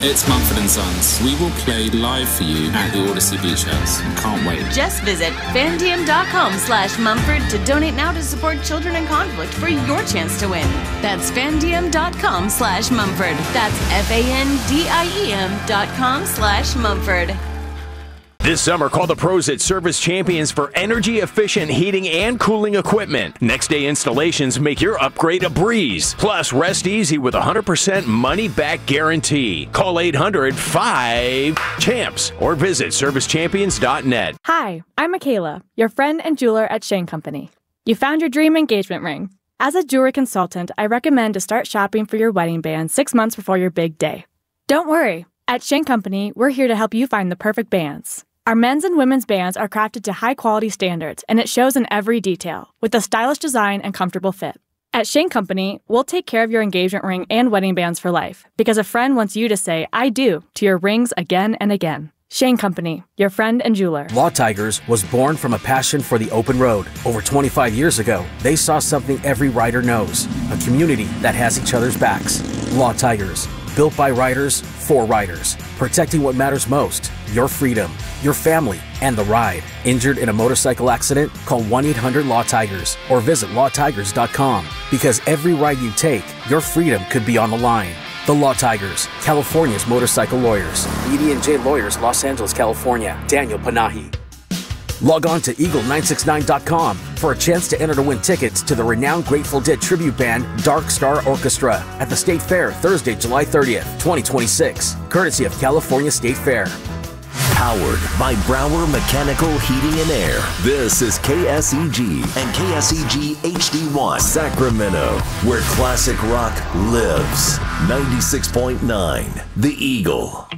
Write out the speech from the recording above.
It's Mumford & Sons. We will play live for you at the Odyssey Beach House. Can't wait. Just visit fandiem.com/Mumford to donate now to support children in conflict for your chance to win. That's fandiem.com/Mumford. That's FANDIEM.com/Mumford. This summer, call the pros at Service Champions for energy-efficient heating and cooling equipment. Next-day installations make your upgrade a breeze. Plus, rest easy with 100% money-back guarantee. Call 800-5-CHAMPS or visit servicechampions.net. Hi, I'm Michaela, your friend and jeweler at Shane Company. You found your dream engagement ring. As a jewelry consultant, I recommend to start shopping for your wedding band 6 months before your big day. Don't worry. At Shane Company, we're here to help you find the perfect bands. Our men's and women's bands are crafted to high-quality standards, and it shows in every detail, with a stylish design and comfortable fit. At Shane Company, we'll take care of your engagement ring and wedding bands for life, because a friend wants you to say, I do, to your rings again and again. Shane Company, your friend and jeweler. Law Tigers was born from a passion for the open road. Over 25 years ago, they saw something every rider knows, a community that has each other's backs. Law Tigers, built by riders, for riders, protecting what matters most, your freedom, your family, and the ride. Injured in a motorcycle accident? Call 1-800-LAW-TIGERS or visit lawtigers.com, because every ride you take, your freedom could be on the line. The Law Tigers, California's motorcycle lawyers. ED&J Lawyers, Los Angeles, California. Daniel Panahi. Log on to eagle969.com for a chance to enter to win tickets to the renowned Grateful Dead tribute band Dark Star Orchestra at the State Fair Thursday, July 30th, 2026, courtesy of California State Fair. Powered by Brower Mechanical Heating and Air. This is KSEG and KSEG HD1 Sacramento, where classic rock lives. 96.9, The Eagle.